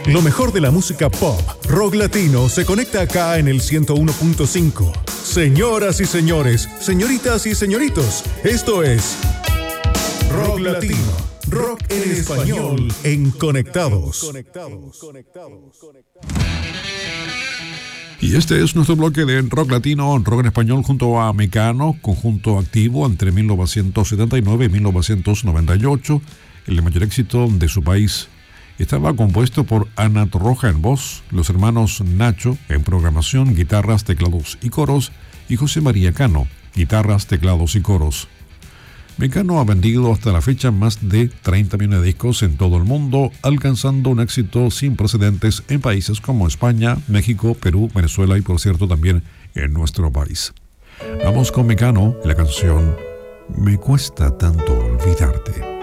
Lo mejor de la música pop, rock latino, se conecta acá en el 101.5. Señoras y señores, señoritas y señoritos, esto es Rock Latino, rock en español, en Conectados. Y este es nuestro bloque de rock latino, rock en español junto a Mecano, conjunto activo entre 1979 y 1998, el de mayor éxito de su país. Estaba compuesto por Ana Torroja en voz, los hermanos Nacho en programación, guitarras, teclados y coros, y José María Cano, guitarras, teclados y coros. Mecano ha vendido hasta la fecha más de 30 millones de discos en todo el mundo, alcanzando un éxito sin precedentes en países como España, México, Perú, Venezuela y, por cierto, también en nuestro país. Vamos con Mecano y la canción Me cuesta tanto olvidarte.